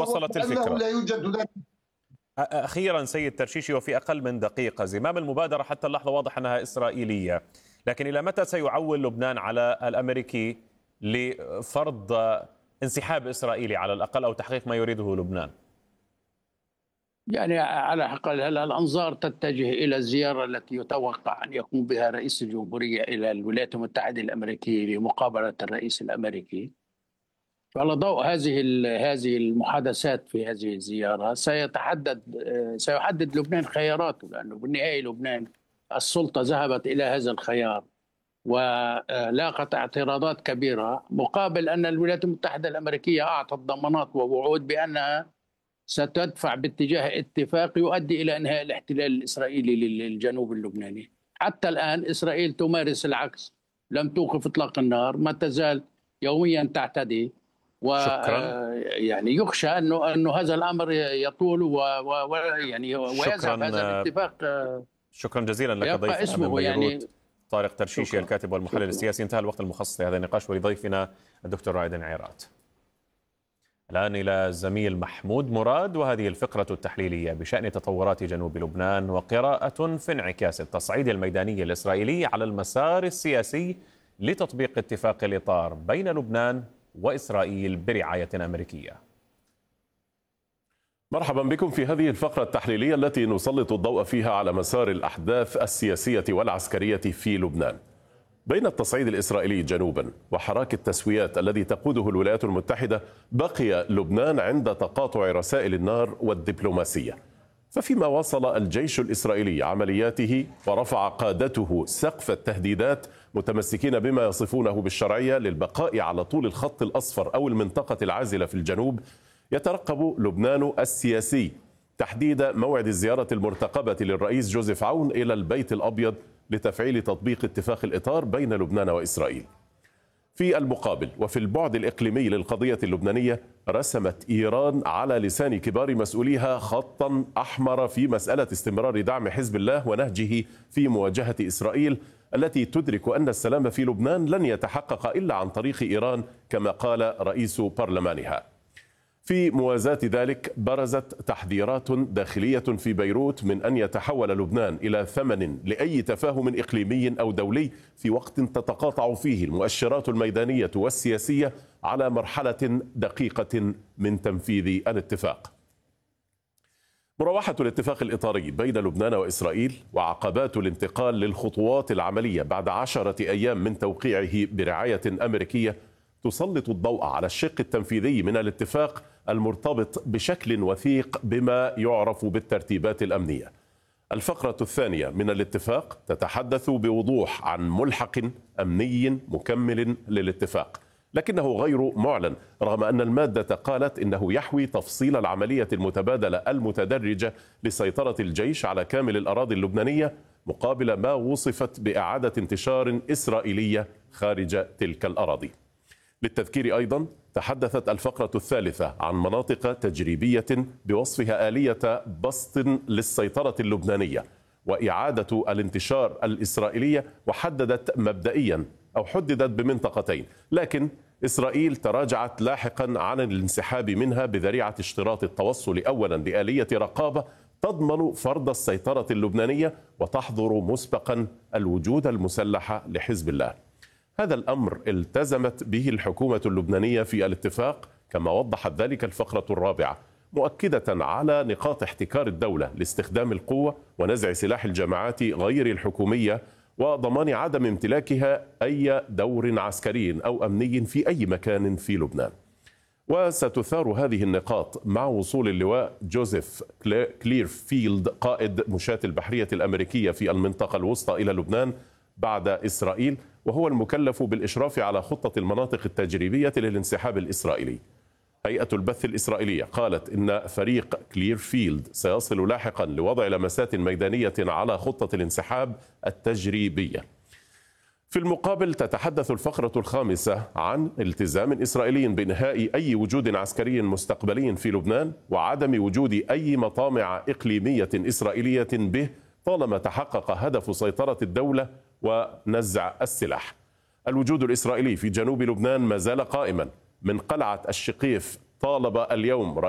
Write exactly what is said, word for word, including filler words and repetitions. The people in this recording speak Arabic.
وصلت الفكرة. لا يوجد ذلك. أخيرا سيد ترشيشي، وفي أقل من دقيقة، زمام المبادرة حتى اللحظة واضح أنها إسرائيلية، لكن إلى متى سيعول لبنان على الأمريكي لفرض انسحاب إسرائيلي على الأقل أو تحقيق ما يريده لبنان؟ يعني على الأقل الأنظار تتجه إلى الزيارة التي يتوقع أن يقوم بها رئيس الجمهورية إلى الولايات المتحدة الأمريكية لمقابلة الرئيس الأمريكي. على ضوء هذه هذه المحادثات في هذه الزيارة سيتحدد سيحدد لبنان خياراته، لأنه بالنهاية لبنان السلطة ذهبت إلى هذا الخيار ولاقت اعتراضات كبيرة، مقابل أن الولايات المتحدة الأمريكية أعطت ضمانات ووعود بأنها ستدفع باتجاه اتفاق يؤدي إلى إنهاء الاحتلال الإسرائيلي للجنوب اللبناني. حتى الآن إسرائيل تمارس العكس، لم توقف إطلاق النار، ما تزال يوميا تعتدي، ويعني يخشى انه انه هذا الامر يطول ويعني ويذهب هذا الاتفاق. شكرا جزيلا لك ضيفنا اسمه من يعني طارق ترشيشي شكرا. الكاتب والمحلل شكرا. السياسي. انتهى الوقت المخصص لهذا النقاش، ولضيفنا الدكتور رائد عيرات. الآن إلى الزميل محمود مراد وهذه الفقرة التحليلية بشأن تطورات جنوب لبنان وقراءة في انعكاس التصعيد الميداني الإسرائيلي على المسار السياسي لتطبيق اتفاق الإطار بين لبنان وإسرائيل برعاية أمريكية. مرحبا بكم في هذه الفقرة التحليلية التي نسلط الضوء فيها على مسار الأحداث السياسية والعسكرية في لبنان. بين التصعيد الإسرائيلي جنوبا وحراك التسويات الذي تقوده الولايات المتحدة، بقي لبنان عند تقاطع رسائل النار والدبلوماسية. ففيما وصل الجيش الإسرائيلي عملياته ورفع قادته سقف التهديدات متمسكين بما يصفونه بالشرعية للبقاء على طول الخط الأصفر أو المنطقة العازلة في الجنوب، يترقب لبنان السياسي تحديد موعد الزيارة المرتقبة للرئيس جوزيف عون إلى البيت الأبيض لتفعيل تطبيق اتفاق الإطار بين لبنان وإسرائيل. في المقابل وفي البعد الإقليمي للقضية اللبنانية، رسمت إيران على لسان كبار مسؤوليها خطا أحمر في مسألة استمرار دعم حزب الله ونهجه في مواجهة إسرائيل، التي تدرك أن السلام في لبنان لن يتحقق إلا عن طريق إيران كما قال رئيس برلمانها. في موازاة ذلك برزت تحذيرات داخلية في بيروت من أن يتحول لبنان إلى ثمن لأي تفاهم إقليمي أو دولي في وقت تتقاطع فيه المؤشرات الميدانية والسياسية على مرحلة دقيقة من تنفيذ الاتفاق. مروحة الاتفاق الإطاري بين لبنان وإسرائيل وعقبات الانتقال للخطوات العملية بعد عشرة أيام من توقيعه برعاية أمريكية تسلط الضوء على الشق التنفيذي من الاتفاق المرتبط بشكل وثيق بما يعرف بالترتيبات الأمنية. الفقرة الثانية من الاتفاق تتحدث بوضوح عن ملحق أمني مكمل للاتفاق، لكنه غير معلن، رغم أن المادة قالت إنه يحوي تفصيل العملية المتبادلة المتدرجة لسيطرة الجيش على كامل الأراضي اللبنانية مقابل ما وصفت بإعادة انتشار إسرائيلية خارج تلك الأراضي. للتذكير أيضا تحدثت الفقرة الثالثة عن مناطق تجريبية بوصفها آلية بسط للسيطرة اللبنانية وإعادة الانتشار الإسرائيلية، وحددت مبدئيا أو حددت بمنطقتين، لكن إسرائيل تراجعت لاحقا عن الانسحاب منها بذريعة اشتراط التوصل أولا لآلية رقابة تضمن فرض السيطرة اللبنانية وتحظر مسبقا الوجود المسلح لحزب الله. هذا الأمر التزمت به الحكومة اللبنانية في الاتفاق كما وضحت ذلك الفقرة الرابعة، مؤكدة على نقاط احتكار الدولة لاستخدام القوة ونزع سلاح الجماعات غير الحكومية وضمان عدم امتلاكها أي دور عسكري أو أمني في أي مكان في لبنان. وستثار هذه النقاط مع وصول اللواء جوزيف كليرفيلد قائد مشاة البحرية الأمريكية في المنطقة الوسطى إلى لبنان بعد إسرائيل، وهو المكلف بالإشراف على خطة المناطق التجريبية للانسحاب الإسرائيلي. هيئة البث الإسرائيلية قالت إن فريق كليرفيلد سيصل لاحقا لوضع لمسات ميدانية على خطة الانسحاب التجريبية. في المقابل تتحدث الفقرة الخامسة عن التزام إسرائيلي بإنهاء أي وجود عسكري مستقبلي في لبنان وعدم وجود أي مطامع إقليمية إسرائيلية به طالما تحقق هدف سيطرة الدولة ونزع السلاح. الوجود الإسرائيلي في جنوب لبنان ما زال قائما. من قلعة الشقيف طالب اليوم